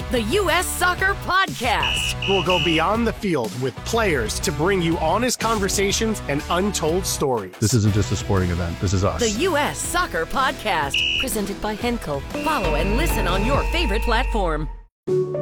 the U.S. Soccer Podcast. We'll go beyond the field with players to bring you honest conversations and untold stories. This isn't just a sporting event. This is us. The U.S. Soccer Podcast, presented by Henkel. Follow and listen on your favorite platform.